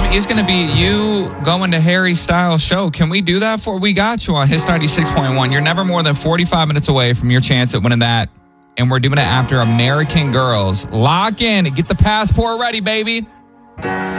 is going to be you going to Harry Styles' show. Can we do that we got you on Hits 96.1. You're never more than 45 minutes away from your chance at winning that. And we're doing it after American Girls. Lock in and get the passport ready, baby.